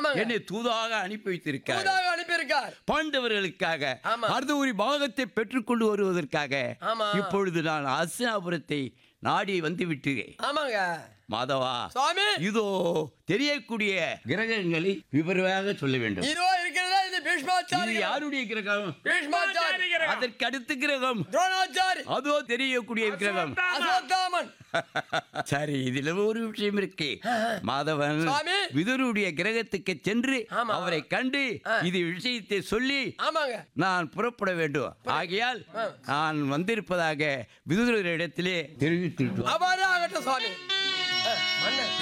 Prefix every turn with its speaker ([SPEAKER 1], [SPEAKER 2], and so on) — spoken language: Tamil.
[SPEAKER 1] என்னை தூதாக அனுப்பி வைத்திருக்கார். பாண்டவர்களுக்காக அர்த்தபுரி பாகத்தை பெற்றுக் கொண்டு வருவதற்காக இப்பொழுது நான் ஹஸ்தினாபுரத்தை நாடி வந்து விட்டேன். மாதவா, இதோ தெரியக்கூடிய கிரகங்களை விவரமாக சொல்ல வேண்டும்.
[SPEAKER 2] இதோ இருக்கிறதா இது பீஷ்மாச்சாரி.
[SPEAKER 1] இது யாருடைய கிரகம்?
[SPEAKER 2] பீஷ்மாச்சாரி கிரகம்.
[SPEAKER 1] அதற்கு அடுத்த கிரகம்
[SPEAKER 2] துரோணாச்சாரி.
[SPEAKER 1] அதோ தெரியக்கூடிய கிரகம்
[SPEAKER 2] அஸ்வத்தாமன்.
[SPEAKER 1] சரி, இதுல ஒரு விஷயம் இருக்கு. மாதவன் விதுருடைய கிரகத்துக்கு சென்று அவரை கண்டு இது விஷயத்தை சொல்லி நான் புறப்பட வேண்டும். ஆகையால் நான் வந்திருப்பதாக விதுரரிடத்திலே தெரிவித்து
[SPEAKER 2] சுவாமி.